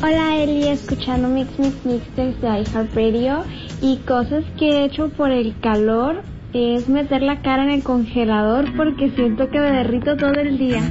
Hola Eli, escuchando Mix desde iHeartRadio, y cosas que he hecho por el calor es meter la cara en el congelador porque siento que me derrito todo el día.